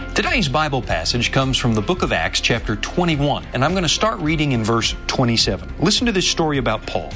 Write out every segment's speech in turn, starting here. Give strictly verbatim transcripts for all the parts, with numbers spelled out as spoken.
Today's Bible passage comes from the book of Acts, chapter twenty-one, and I'm going to start reading in verse twenty-seven. Listen to this story about Paul.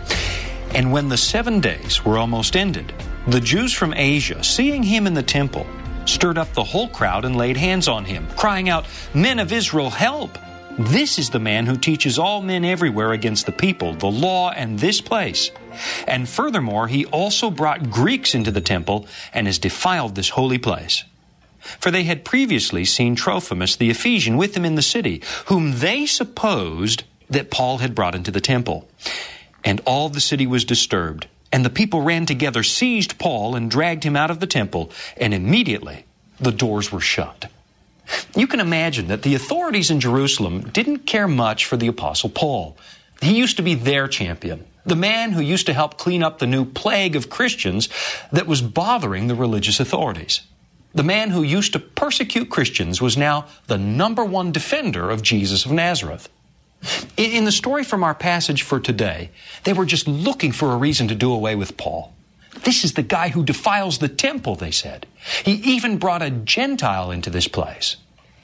And when the seven days were almost ended, the Jews from Asia, seeing him in the temple, stirred up the whole crowd and laid hands on him, crying out, "Men of Israel, help! This is the man who teaches all men everywhere against the people, the law, and this place. And furthermore, he also brought Greeks into the temple and has defiled this holy place." For they had previously seen Trophimus the Ephesian with them in the city, whom they supposed that Paul had brought into the temple. And all the city was disturbed, and the people ran together, seized Paul, and dragged him out of the temple, and immediately the doors were shut. You can imagine that the authorities in Jerusalem didn't care much for the Apostle Paul. He used to be their champion, the man who used to help clean up the new plague of Christians that was bothering the religious authorities. The man who used to persecute Christians was now the number one defender of Jesus of Nazareth. In the story from our passage for today, they were just looking for a reason to do away with Paul. This is the guy who defiles the temple, they said. He even brought a Gentile into this place.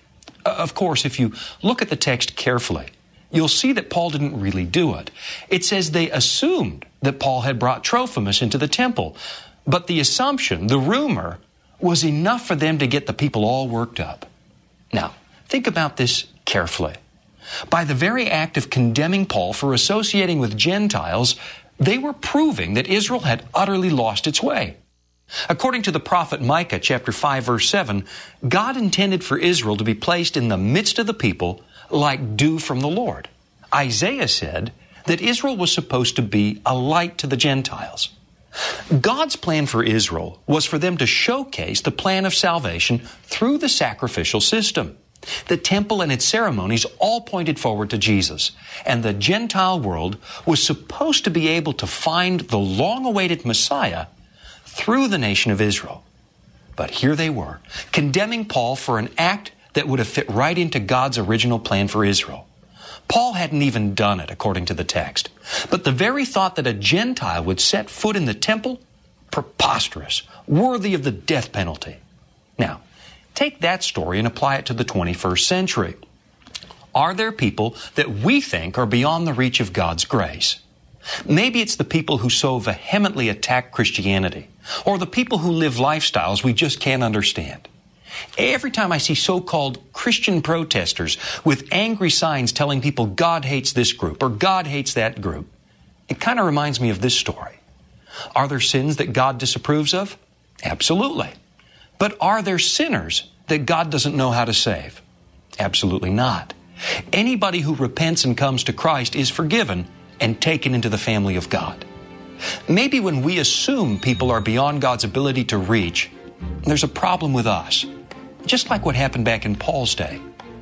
Of course, if you look at the text carefully, you'll see that Paul didn't really do it. It says they assumed that Paul had brought Trophimus into the temple. But the assumption, the rumor, was enough for them to get the people all worked up. Now, think about this carefully. By the very act of condemning Paul for associating with Gentiles, they were proving that Israel had utterly lost its way. According to the prophet Micah, chapter five, verse seven, God intended for Israel to be placed in the midst of the people like dew from the Lord. Isaiah said that Israel was supposed to be a light to the Gentiles. God's plan for Israel was for them to showcase the plan of salvation through the sacrificial system. The temple and its ceremonies all pointed forward to Jesus, and the Gentile world was supposed to be able to find the long-awaited Messiah through the nation of Israel. But here they were, condemning Paul for an act that would have fit right into God's original plan for Israel. Paul hadn't even done it, according to the text. But the very thought that a Gentile would set foot in the temple, preposterous, worthy of the death penalty. Now, take that story and apply it to the twenty-first century. Are there people that we think are beyond the reach of God's grace? Maybe it's the people who so vehemently attack Christianity, or the people who live lifestyles we just can't understand. Every time I see so-called Christian protesters with angry signs telling people God hates this group or God hates that group, it kind of reminds me of this story. Are there sins that God disapproves of? Absolutely. But are there sinners that God doesn't know how to save? Absolutely not. Anybody who repents and comes to Christ is forgiven and taken into the family of God. Maybe when we assume people are beyond God's ability to reach, there's a problem with us. Just like what happened back in Paul's day.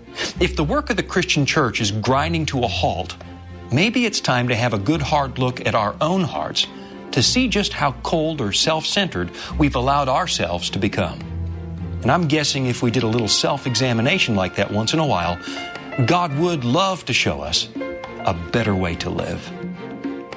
If the work of the Christian church is grinding to a halt, maybe it's time to have a good hard look at our own hearts to see just how cold or self-centered we've allowed ourselves to become. And I'm guessing if we did a little self-examination like that once in a while, God would love to show us a better way to live.